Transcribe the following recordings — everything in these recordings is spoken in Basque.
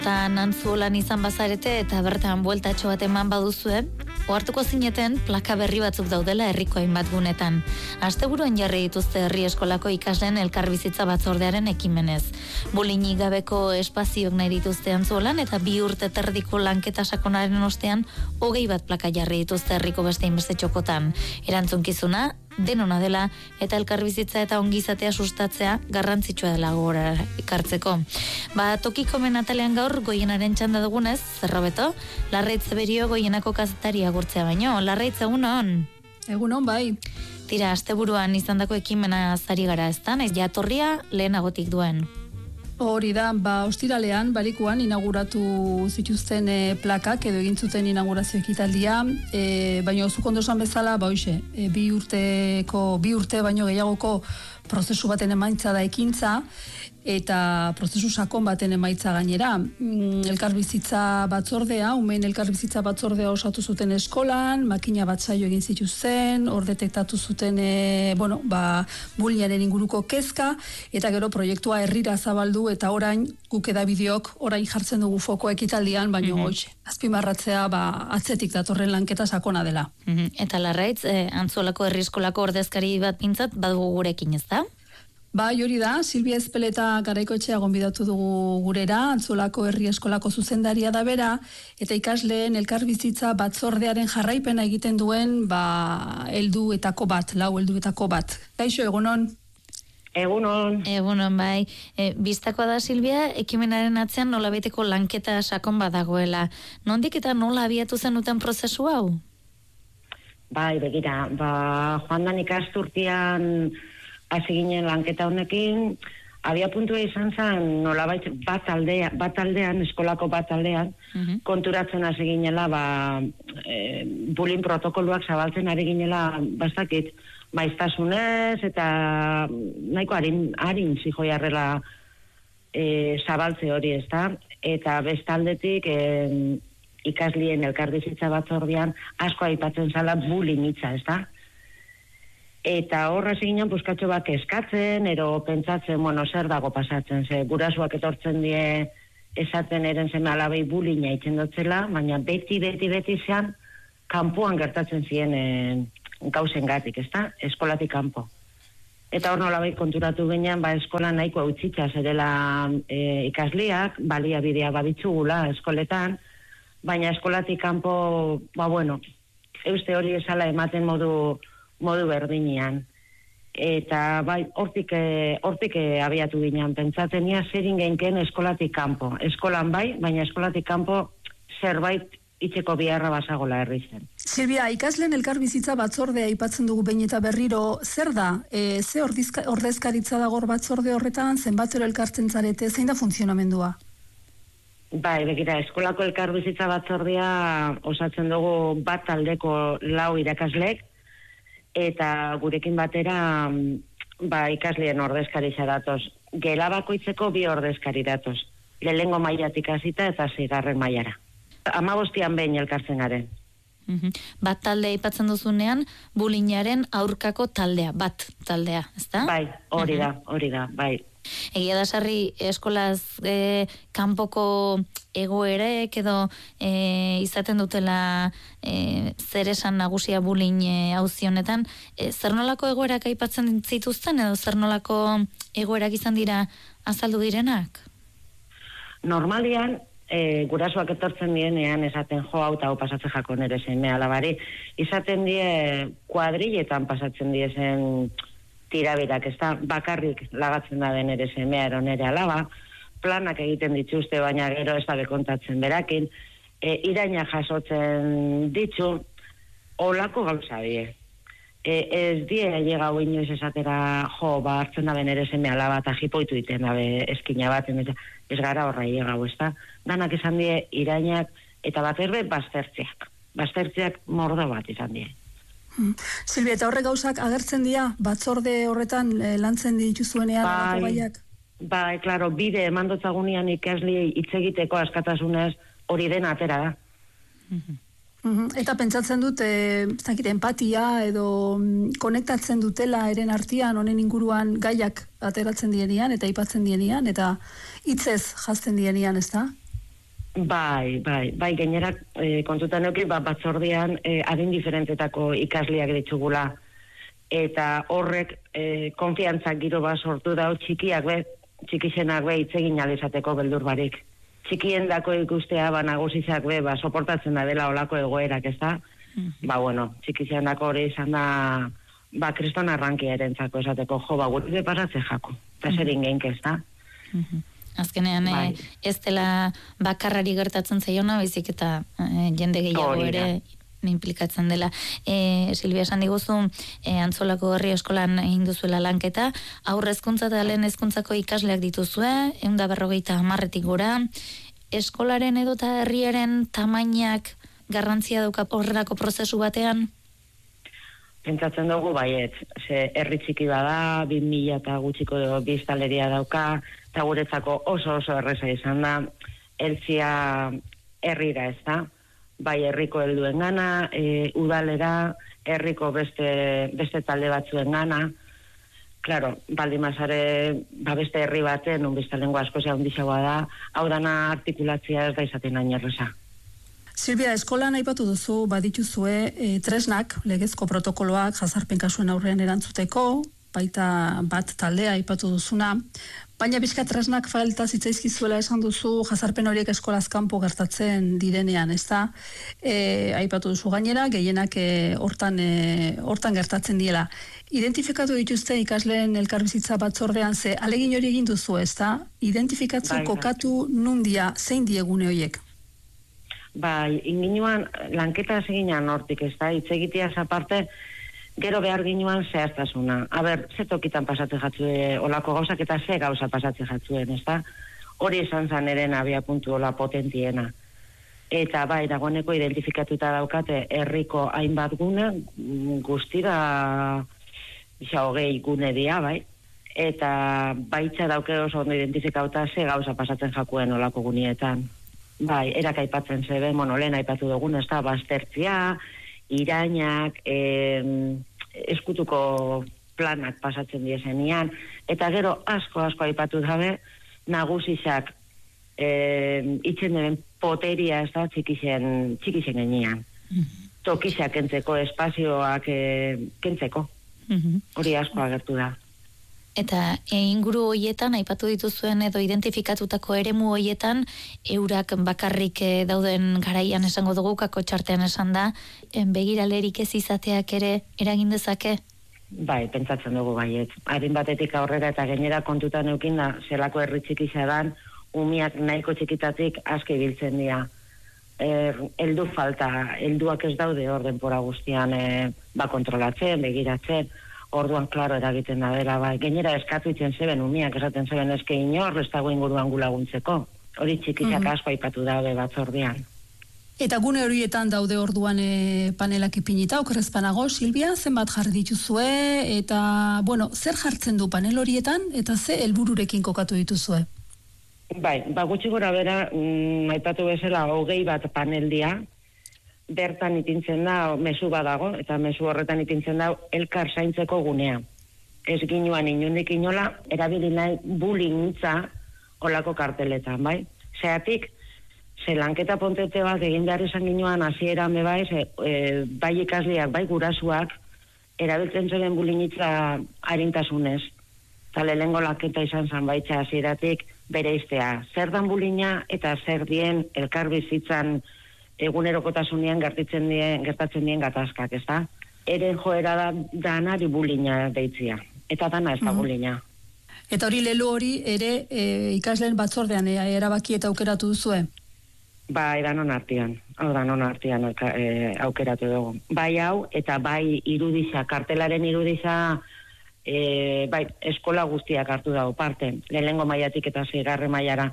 Eta Nantzuolan izan bazarete eta bertan bueltatxo bat eman baduzue, ohartuko zineten plaka berri batzuk daudela herriko hainbat gunetan. Asteburuan jarri dituzte herri eskolako ikasleen elkarbizitza batzordearen ekimenez. Bulinik gabeko espazioak nahi dituzte Antzuolan eta 2 urte terdiko lanketa sakonaren ostean 20 bat plaka jarri dituzte herriko beste hainbeste txokotan. Erantzunkizuna denona dela eta elkarbizitza eta ongizatea sustatzea garrantzitsua dela gogora ekartzeko. Tokiko menatalean gaur Goienaren txanda dugunez, zerrobeto, Larraitz Berio Goienako kazetari agurtzea baino. Larraitz, egunon? Egunon, bai. Tira, asteburuan izandako ekimena zari gara, ezta? Naiz jatorria lehenagotik duen. Hori da, ostiralean, barikuan inauguratu zituzten plakak edo egin zuten inaugurazio ekitaldia, baina zuk ondo esan bezala, hoxe, 2 urte baino gehiagoko prozesu baten emaitza da ekintza, eta prozesu sakon baten emaitza gainera. Elkarbizitza batzordea, umeen elkarbizitza batzordea osatu zuten eskolan, makina bat saio egin zituzten, hor detektatu zuten buliaren inguruko kezka, eta gero proiektua herrira zabaldu, eta orain guk edabideok orain jartzen dugu foko ekitaldian, baino hoxe, azpimarratzea atzetik datorren lanketa sakona dela. Eta Larraitz, Antzuolako herri eskolako ordezkari bat pintzat badugu gurekin, ez da? Bai, hori da, Silvia Ezpeleta Garaikoetxea gonbidatu dugu gurera, Antzuolako herri eskolako zuzendaria da bera, eta ikasleen elkarbizitza batzordearen jarraipena egiten duen, helduetako bat. Kaixo, egunon? Egunon. Egunon, bai. Biztakoa da, Silvia, ekimenaren atzean nola beteko lanketa sakon badagoela. Nondik eta nola abiatu zenuten prozesu hau? Bai, begira, joan dan ikasturtian hasi ginen lanketa honekin, abia puntua izan zen nolabait bat aldean, eskolako bat aldean, konturatzen hasi ginela, bullying protokoluak zabaltzen ari ginela, bastakit, maiztasunez, eta nahiko harin zijoiarrela zabaltze hori, ez da? Eta bestaldetik ikaslien elkarbizitza batzordean asko aipatzen zala bullying hitza, ez da? Eta horra ginen puskatxo bat eskatzen, ero pentsatzen, zer dago pasatzen, gurasuak etortzen die esaten eren seme alabei bulinea itzen dotzela, baina beti zean kanpoan gertatzen ziren gauzen gatik, ez da? Eskolatik kanpo. Eta hor nolabei konturatu ginen, eskola nahiko utzitza zerela ikasliak, baliabidea baditxugula eskoletan, baina eskolatik kanpo, euste hori esala ematen modu berdinean. Eta hortik abiatu ginen, pentsatzen zer ingenken eskolatik kanpo. Eskolan baina eskolatik kanpo zerbait itzeko biharra basagola herri zen. Silvia, ikasleen elkarbizitza batzordea aipatzen dugu behin eta berriro, zer da? Ze ordezkaritza dagor batzorde horretan, zenbatero elkartzen zarete, zein da funtzionamendua? Bai, begira, eskolako elkarbizitza batzordea osatzen dugu bat taldeko 4 irakaslek, eta gurekin batera ikasleen ordezkaritza datoz. Gela bakoitzeko 2 ordezkari datoz. Lehengo mailatik hasita eta 6. mailara. 15 behin elkartzen garen. Bat taldea aipatzen duzunean, bullyingaren aurkako taldea, bat taldea, ezta? Bai, hori da, bai. Egia da sarri eskolaz kanpoko egoerek edo izaten dutela zer esan nagusia bullying auzi honetan, zer nolako egoerak aipatzen zituzten edo zer nolako egoerak izan dira azaldu direnak? Normalian, gurasoak etortzen dienean esaten hau eta hau pasatzen jako nere seme alabari, izaten die kuadrilletan pasatzen diezen tirabirak, ez da, bakarrik lagatzen da den ere semea ero nere alaba, planak egiten dituzte, baina gero ez da bekontatzen berakin, iraina jasotzen ditzu, olako gauza die. Ez die llegau inoiz esatera, hartzen da ben ere semea alaba eta jipoitu iten dabe eskina baten, ez gara horra llegau, ez da. Danak esan die irainak eta bat erbe baztertzeak mordo bat izan die. Silvia, eta horrek gauzak agertzen dira, batzorde horretan lantzen dituzuenean gaiak? Bai, klaro, bide emandotzagunean ikasli hitz egiteko askatasunez hori dena atera da. Eta pentsatzen dut, empatia edo konektatzen dutela eren artean, honen inguruan gaiak ateratzen dienean eta aipatzen dienean, eta hitzez jazten dienean, ez da? Bai, gainera kontutan euki, batzordean adin diferentetako ikasleak ditugula, eta horrek konfiantzak giro bat sortu dau txikixenak itzegin alizateko beldur barik. Txikien dako ikustea, nagusizak soportatzen da dela olako egoerak, ez da? Txikixen dako hori izan da, kriston arrankia erentzako esateko, guri paratze jako, eta zer ingenk, ez da? Azkenean, ez dela bakarrari gertatzen zaiona, baizik eta jende gehiago ere implikatzen dela. Silvia, esan diguzu, Antzolako herri eskolan egin duzuela lanketa, aurre hezkuntza eta lehen hezkuntzako ikasleak dituzue, 150 gora, eskolaren edota herriaren tamainak garrantzia dauka horrelako prozesu batean? Pentsatzen dugu baiet, herri txiki bada, 2000 eta gutxiko biztanleria dauka, eta guretzako oso erreza izan da, heltzia herrira, ez da? Bai herriko helduen gana, udalera, herriko beste talde batzuen gana. Claro, baldimazare, beste herri baten, biztalengo asko handiagoa da, hau dana artikulatzia ez da izaten hain erreza. Silvia, eskolan aipatu duzu, badituzue tresnak, legezko protokoloak jazarpen kasuen aurrean erantzuteko, baita bat taldea aipatu duzuna, baina bizka tresnak falta zitzaizkizuela esan duzu jazarpen horiek eskolaz kanpo gertatzen direnean, ez da? Aipatu duzu gainera, gehienak hortan gertatzen diela. Identifikatu dituzte ikasleen elkarbizitza batzordean ze, alegin hori egin duzu, ez da? Identifikatzu kokatu nundia, zein diegune horiek? Bai, inginuan lanketa seginan hortik, ez da? Itzegitea aparte, gero behar ginuan zehaztasuna. Ze tokitan pasatzen jatzue olako gauzak eta ze gauza pasatzen jatzuen, ez da? Hori izan zan eren abia puntu hola potentiena. Eta bai, dagoeneko identifikatuta daukate herriko hainbat gune, guztira 20 gune dia, bai? Eta baitza dauke oso ondo identifikauta ze gauza pasatzen jakuen olako gunietan. Bai, erakaipatzen zebe, lehen aipatu dugun, ez da, baztertzia, irainak, eskutuko planak pasatzen diezenian, eta gero asko aipatu dabe, nagusizak itzen deben poteria ez da txikixen genian. Tokizak kentzeko, espazioak kentzeko. Hori asko agertu da. Eta inguru hoietan, aipatu dituzuen edo identifikatutako eremu hoietan, eurak bakarrik dauden garaian esango dugu, kako txartean esan da, begiralerik ez izateak ere eragin dezake? Bai, pentsatzen dugu baiet. Harin batetik aurrera eta gainera kontutan eukin da, zelako herri txikisa dan, umiak nahiko txikitatik aske biltzen dira. Heldu falta, helduak ez daude hor denpora guztian kontrolatzen, begiratzen, orduan, klaro, eragiten da bera, bai. Gainera eskatu itzen zeben, umiak esaten zeben eske inor, ez dago inguruan gulaguntzeko. Hori txikisak asko aipatu daude batzordean. Eta gune horietan daude orduan panelak ipinita, okerrezpanago, Silvia, zenbat jarri dituzue, eta, zer jartzen du panel horietan, eta ze helbururekin kokatu dituzue? Bai, gutxi gora bera, aipatu bezala, 20 bat panel dia, bertan ipintzen da, mezu badago, eta mezu horretan ipintzen da, elkar zaintzeko gunea. Ez ginuan inundik inola, erabili nahi bullying hitza olako karteletan, bai? Zeatik, ze lanketa pontete bat egin behar izan ginuan hasieran bai ikasleak, bai gurasuak, erabiltzen zuen bullying hitza harintasunez. Eta lehengo lanketa izan zan baitza hasieratik bere iztea. Zer dan bullyinga eta zer dien elkarbizitzan egunerokotasunean gertatzen dien gatazkak, ez da? Eren joera da danari bullyinga deitzia. Eta dana ez da bullyinga. Eta hori lelu hori ere ikasleen batzordean erabaki eta aukeratu duzue? Bai, danon artean. Hau danon artean aukeratu dugu. Bai hau, eta bai irudiza, kartelaren irudiza, bai, eskola guztiak hartu dago parte. Lehenengo mailatik eta 6. mailara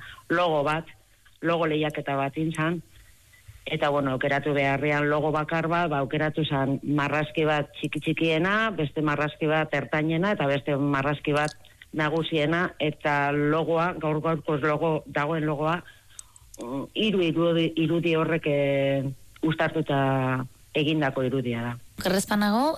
logo lehiaketa bat intzan, eta aukeratu beharrean logo bakar bat, aukeratu zan marrazki bat txikiena, beste marrazki bat ertainena, eta beste marrazki bat nagusiena, eta logoa, gaur-gaurkoz dagoen logoa, irudi horrek ustartuta egindako irudia da. Gerrezpanago,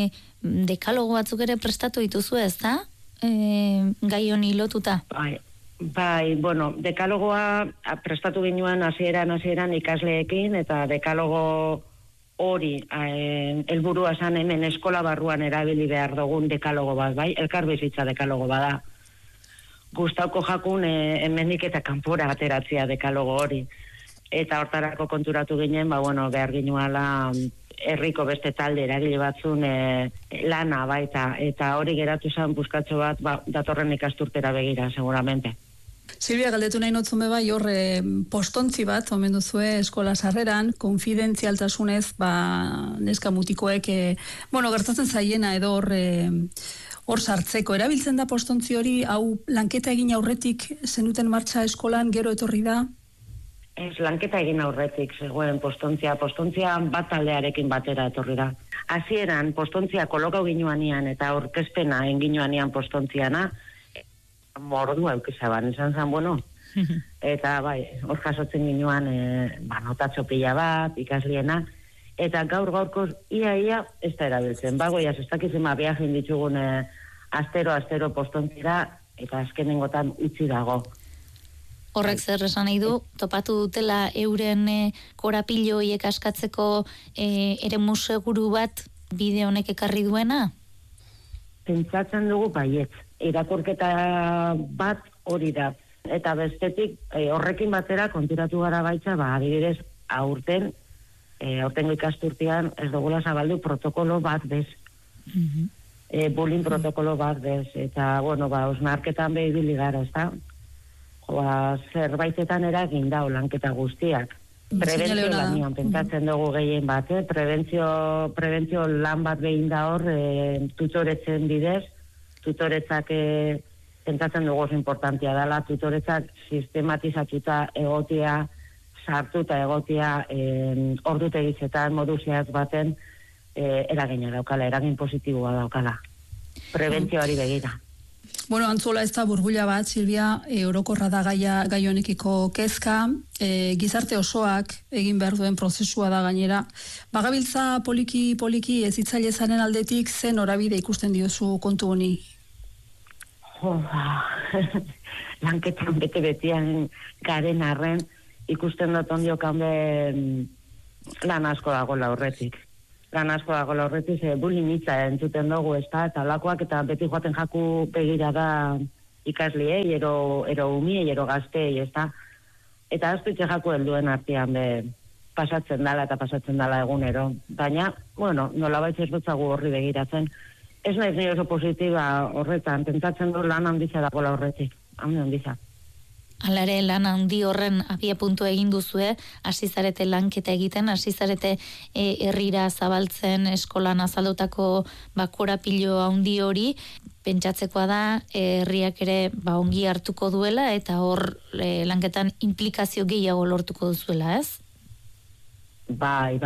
dekalogo batzuk ere prestatu dituzu, ez da? Gai honi lotuta? Bai, bueno, dekalogoa prestatu ginoan hasieran ikasleekin, eta dekalogo hori helburua zan hemen eskola barruan erabili behar dugun dekalogo bat, bai? Elkarbizitza dekalogo bada. Gustauko jakun hemendik eta kanpora ateratzea dekalogo hori. Eta hortarako konturatu ginen, behar ginuala herriko beste talde eragile batzun lana, baita, eta hori geratu zen buskatxo bat, datorren ikasturtera begira, seguramente. Silvia, galdetu nahi notzume bai, hor postontzi bat, omen duzue eskola sarreran, konfidentzialtasunez, neska mutikoek, gertatzen zaiena edo hor sartzeko. Erabiltzen da postontzi hori, hau lanketa egin aurretik zenuten martxa eskolan, gero etorri da? Ez, lanketa egin aurretik, zegoen postontzia bat taldearekin batera etorri da. Hasieran postontzia kolokau ginuanian eta aurkezpena enginuanian postontziana, mordua eukizaban, izan zen, eta hor jasotzen ginuan notatxo pila bat, ikasliena, eta gaurkoz ia ez da erabiltzen. Bagoiaz, ez dakizien viajen ditugun astero postontzira, eta azkenengotan utzi dago. Horrek zer esan nahi du, topatu dutela euren korapilloiek askatzeko eremu seguru bat bide honek ekarri duena? Pentsatzen dugu baietz. Irakurketa bat hori da. Eta bestetik, horrekin batera konturatu gara baitza, adibidez, aurtengo ikasturtean ez dugula zabaldu protokolo bat bez. Bullying protokolo bat bez. Eta, osnarketan behibili gara, ez da? Zerbaitetan eragin da lanketa guztiak. Prebentzio lanian, pentsatzen dugu gehien bat, prebentzio lan bat behin da hor, tutoretzen bidez, tutoretzak pentsatzen dugu oso importantia dela, tutoretzak sistematizatuta egotia, sartuta egotia, ordutegitzetan, modu zehaz baten, eragina daukala, eragin positiboa daukala. Prebentzioari begira. Antzola ez da burbuila bat, Silvia, orokorra da gai honekiko kezka, gizarte osoak egin behar duen prozesua da gainera. Bagabiltza poliki ezitzaile zaren aldetik zen norabide ikusten diozu kontu honi? Lanketan bete-betian garen arren ikusten dut ondiokan lan asko dagoela horretik. Bullying hitza entzuten dugu, ez da, eta lakoak eta beti joaten jaku begira da ikasliei, ero umiei, ero gaztei, ez da. Eta aztutxe jaku helduen artean pasatzen dala egunero. Baina, nolabait ez dutzagu horri begiratzen. Ez naiz nire oso positiba horretan, pentsatzen du lan handiza dagoela horretik, handiza. Alare lan handi horren abia puntu egin duzue, hasi zarete lanketa egiten, hasi zarete herrira zabaltzen eskolan azaldutako korapilo handi hori, pentsatzekoa da herriak ere ongi hartuko duela eta hor lanketan implikazio gehiago lortuko duzuela, ez? Bai.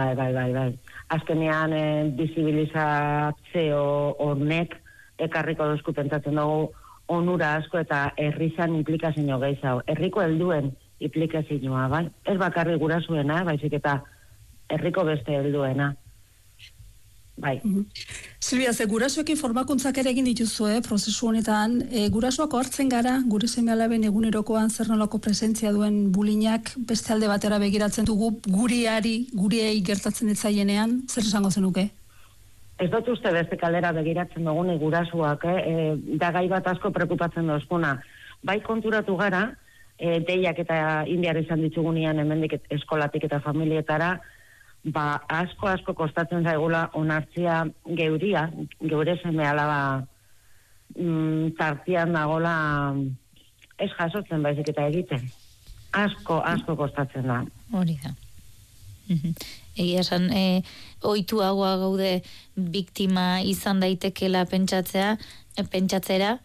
Azkenean bizibilizatzeo hornek ekarriko duzku pentsatzen dugu onura asko eta herrizan implikazio gehiago. Herriko helduen implikazioa, bai? Ez bakarri gurasoena, baizik eta herriko beste helduena. Bai. Silvia, ze gurasoekin formakuntzak ere egin dituzu, prozesu honetan, gurasoak hartzen gara, gure seme-alaben egunerokoan zer nolako presentzia duen bulinak beste alde batera begiratzen dugu, guriei gertatzen etzaienean, zer esango zenuke? Ez dut uste beste kaldera begiratzen dugune gurasuak, da gai bat asko preocupatzen dozkuna. Bai konturatu gara, deiak eta indiar izan ditugunean hemendik eskolatik eta familietara, asko kostatzen zaigula onartzia geure seme-alaba tartian dagola ez jasotzen baizik eta egiten. Asko kostatzen da. Hori da. Egia esan, ohituagoa gaude biktima izan daitekela pentsatzera,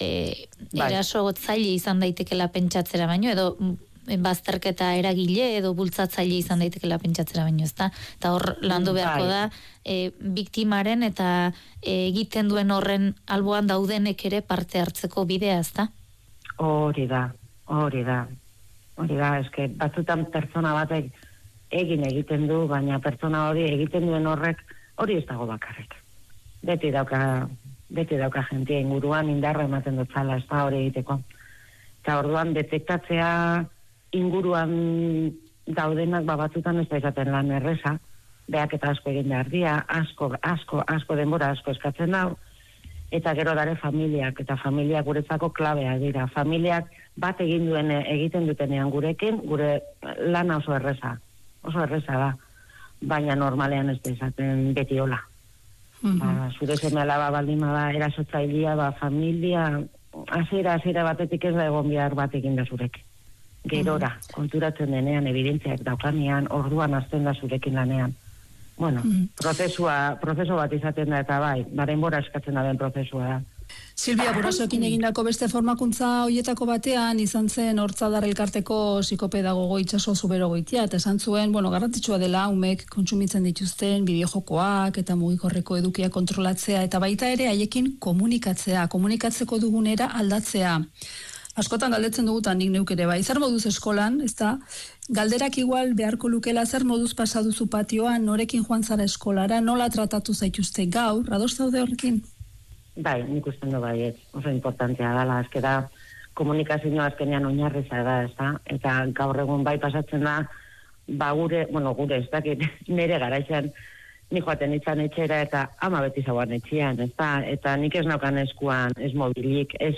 eraso zaile izan daitekela pentsatzera baino, edo bazterketa eragile edo bultzatzaile izan daitekela pentsatzera baino, ezta? Eta hor landu beharko da biktimaren eta egiten duen horren alboan daudenek ere parte hartzeko bidea, ezta? Hori da. Eske batzutan pertsona batek egiten du, baina pertsona hori egiten duen horrek hori ez dago bakarrik. Beti dauka jentia inguruan indarra ematen dutzala, ez da hori egiteko. Eta orduan detektatzea inguruan daudenak batzutan ez da izaten lan erreza, behak eta asko egin behar dia, asko denbora asko eskatzen dau, eta gero dare familiak, eta familiak guretzako klabea dira. Familiak bat egiten dutenean gurekin, gure lana oso erreza da, baina normalean ez da izaten beti hola. Zure seme alaba baldin bada erasotzailea, familia, hasiera batetik ez da egon behar bat egin da zurekin. Gerora, konturatzen denean, evidentziak daukanean, orduan hasten da zurekin lanean. Bueno, prozesu bat izaten da eta denbora eskatzen da den prozesua da. Silvia, gurasoekin egindako beste formakuntza hoietako batean izan zen Hortzadar elkarteko psikopedagogo Itxaso Zuberogoitia, eta esan zuen, garrantzitsua dela umek kontsumitzen dituzten bideojokoak eta mugikorreko edukia kontrolatzea, eta baita ere haiekin komunikatzeko dugunera aldatzea. Askotan galdetzen dugutan nik neuk ere bai, zer moduz eskolan, ezta? Galderak igual beharko lukela zer moduz pasa duzu patioan, norekin joan zara eskolara, nola tratatu zaituzte gaur, ados zaude horrekin? Bai, nik usten du bai, oso importantea dela, azkera komunikazioa azkenean oinarriza da, ezta? Eta gaur egun bai pasatzen da, gure ez dakit, nire garaitzen, nik joaten itzan etxera eta ama beti zauan etxean, ezta? Eta nik ez naukan eskuan, ez mobilik, ez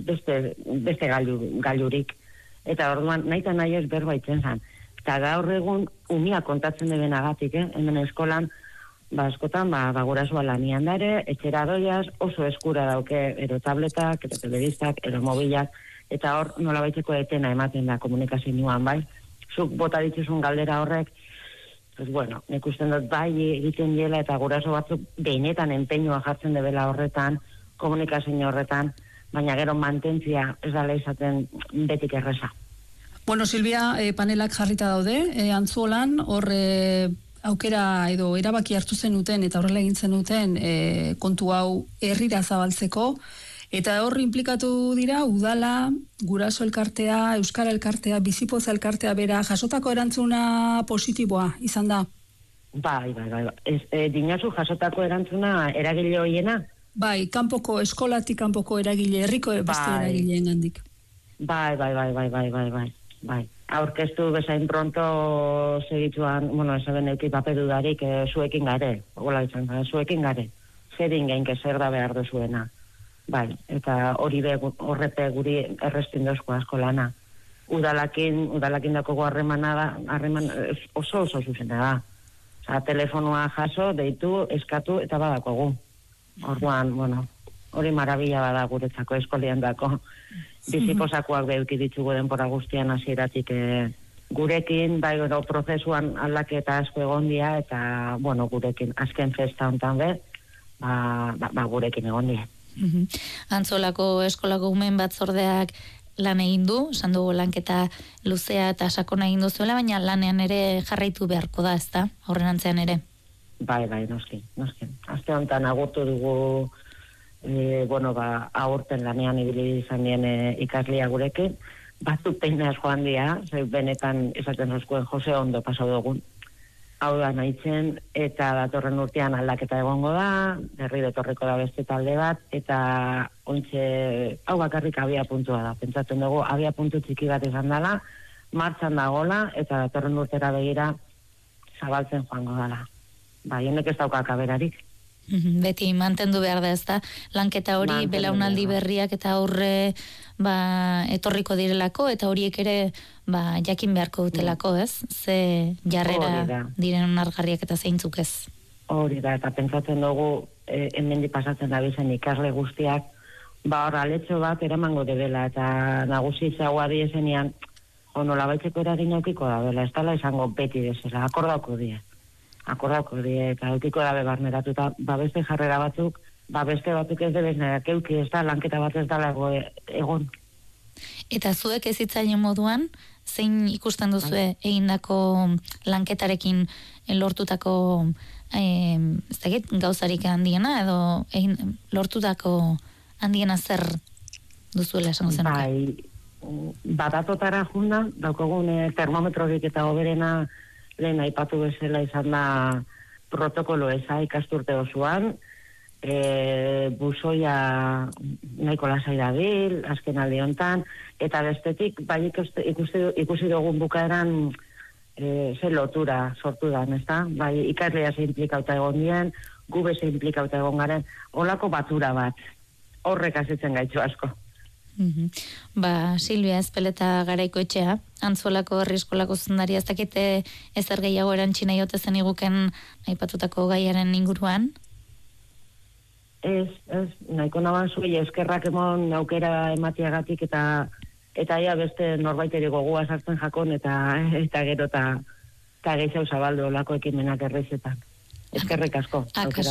beste gailurik. Eta orduan, nahi eta nahi ez berba itzen zen. Eta gaur egun, umia kontatzen debenagatik, hemen eskolan, askotan, gurasoa lanian dare, etxera doiaz, oso eskura dauke, ero tabletak, ero telebistak, ero mobilak, eta hor nola baitzeko etena ematen da komunikazioan, bai? Zuk bota dituzun galdera horrek, pues bueno, nik usten dut bai egiten diela eta guraso batzuk behinetan enpeñua jartzen debela horretan, komunikazio horretan, baina gero mantentzia ez dala izaten betik erreza. Bueno, Silvia, panelak jarrita daude, Antzuolan, hor aukera edo erabaki hartu zenuten eta horrela egin zenuten kontu hau herrira zabaltzeko, eta hor implikatu dira udala, guraso elkartea, euskara elkartea, bizipoza elkartea bera, jasotako erantzuna positiboa izan da? Bai. Dinazu jasotako erantzuna eragile hoiena? Bai, kanpoko eskolatik kanpoko eragile, herriko beste eragileen gandik. Bai. Aurkeztu bezain pronto segitzuan, esaben euki paperudarik zuekin gare, zuekin gare, zer ingen, zer da behar duzuena. Bai, eta horrepe guri errestin dozko asko lana. Udalakin dakogu harreman oso zuzena da. Osa, telefonua jaso, deitu, eskatu eta badakogu. Orduan, hori marabila bada guretzako eskolian dako. Biziposakoak behuki ditugu denbora guztian hasieratik gurekin, bai prozesuan aldaketa asko egon dia, eta, gurekin, azken festa hontan gurekin egon dia. Antzolako eskolako umen batzordeak lan egin du, esan dugu lanketa luzea eta sakona egin duzuela, baina lanean ere jarraitu beharko da, ezta? Aurrenantzean ere. Bai, noski. Aste honetan agurtu dugu aurten lanean ibili izan dien ikaslia gurekin, batzuk peinaz joan dira, benetan esaten zozkuen Jose ondo pasau dugun. Hau da nahitzen, eta datorren urtean aldaketa egongo da, berri detorreko da beste talde bat, eta ointxe, hau bakarrik abia puntua da. Pentsatzen dugu, abia puntu txiki bat izan dela, martxan dagoela, eta datorren urtera begira zabaltzen joango dela. Honek ez daukak aberarik. Beti mantendu behar da, ezta? Lanketa hori, belaunaldi berriak eta aurre etorriko direlako, eta horiek ere jakin beharko dutelako, ez? Ze jarrera diren onargarriak eta zeintzuk ez. Hori da, eta pentsatzen dugu hemendi pasatzen da bizen ikasle guztiak, hor aletxo bat eramango debela, eta nagusi zagoa diesenean, nola baitzeko eragin aukiko da bela, ez dala izango beti desela, akordauko die, eta aukiko dabe barneratu, eta beste jarrera batzuk, beste batzuk ez debezneak euki, ez da, lanketa bat ez dala egon. Eta zuek ez hitzaile moduan, zein ikusten duzue egindako lanketarekin lortutako gauzarik handiena, edo lortutako handiena zer duzuela esango zenuke? Bai, batatotara junda, daukogun termometrorik eta oberena lehen aipatu bezala izan da protokolo eza ikasturte osoan, buzoia nahiko lasai dabil, azken aldi hontan, eta bestetik, bai ikusi dugun bukaeran ze lotura sortu da, ezta? Bai ikaslea ze implikauta egon dien, gube ze implikauta egon garen, holako batura bat, horrek azitzen gaitzu asko. Ba, Silvia Ezpeleta Garaikoetxea, Antzuolako herri eskolako zuzendaria, ez dakite ezer gehiago erantxina jote zen iguken aipatutako gaiaren inguruan? Ez, nahiko naban zuei eskerrak emon aukera ematiagatik eta ja beste norbaiteri gogua sartzen jakon eta gero eta gehiago zabaldu olako ekimenak erreizetan. Eskerrik asko.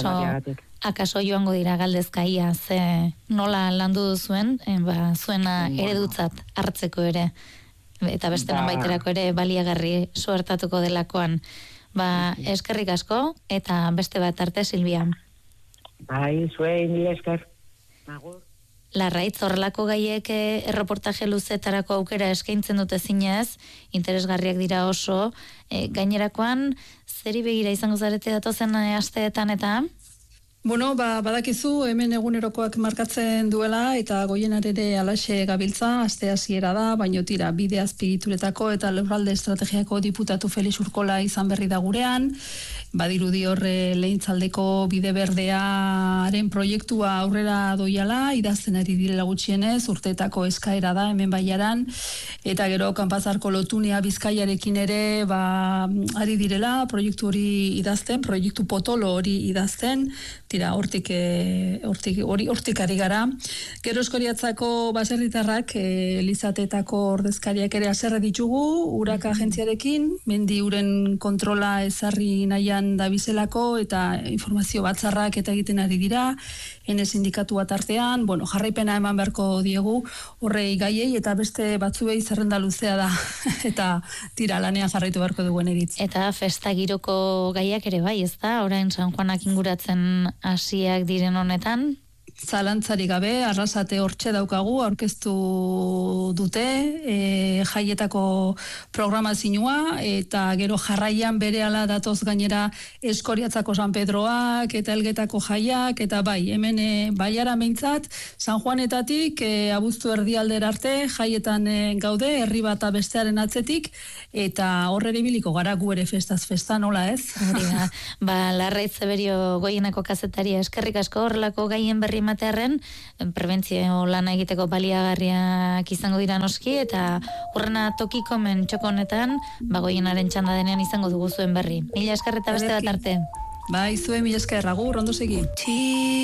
Akaso joango dira galdezkaia, ze nola landu duzuen, zuena eredutzat hartzeko ere, eta beste nonbaiterako ere baliagarri suertatuko delakoan. Eskerrik asko, eta beste bat arte, Silvia. Bai, zuei, mila esker. Agur. Larraitz, horrelako gaiek erreportaje luzetarako aukera eskaintzen dute zinez, interesgarriak dira oso, gainerakoan, zeri begira izango zarete datozen asteetan eta? Bueno, badakizu hemen egunerokoak markatzen duela eta Goienar ere alaxe gabiltza, aste hasiera da, baino tira bide azpigituretako eta lurralde estrategiako diputatu Felix Urkola izan berri da gurean, badirudi horre lehintzaldeko bide berdearen proiektua aurrera doiala, idazten ari direla gutxienez, urteetako eskaera da hemen Baiaran, eta gero Kanpazarko lotunea Bizkaiarekin ere ari direla proiektu hori idazten, proiektu potolo hori idazten, tira, hortik ari gara. Gero Eskoriatzako baserritarrak Elizatetako ordezkariak ere haserre ditugu, urak agentziarekin, mendi uren kontrola ezarri nahian dabizelako eta informazio batzarrak eta egiten ari dira, ene sindikatu bat artean, jarraipena eman beharko diegu horrei gaiei eta beste batzuei zerrenda luzea da eta tira lanean jarraitu beharko duguen eritz. Eta festa giroko gaiak ere bai, ez da? Orain San Juanak inguratzen hasiak diren honetan? Zalantzari gabe, Arrasate hortxe daukagu, aurkeztu dute jaietako programazioa, eta gero jarraian berehala datoz gainera Eskoriatzako San Pedroak, eta Elgetako jaiak, eta bai, hemen Baiara meintzat, San Juanetatik abuztu erdialdera arte, jaietan gaude, herri bata bestearen atzetik, eta horre ibiliko gara gu ere festaz festa, nola ez? Larraitz Zeberio Goienako kazetaria, eskerrik asko horrelako gaien berri ematearren, prebentzio lana egiteko baliagarriak izango dira noski, eta hurrena tokikomen txokonetan, Goienaren txanda denean izango dugu zuen berri. Mila esker eta beste bat arte. Bai, zuen mila esker, agur, ondo segi.